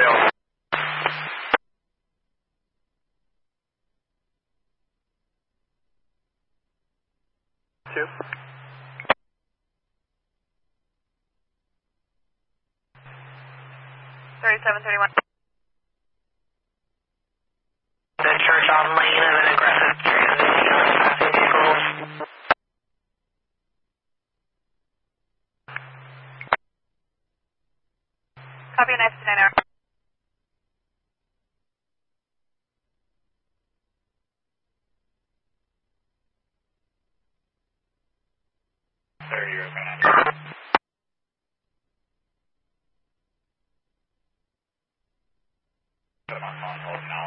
Two. 3731. The church on lane of an aggressive transition on passing vehicles. Copy an F9 hour. Put them on console now.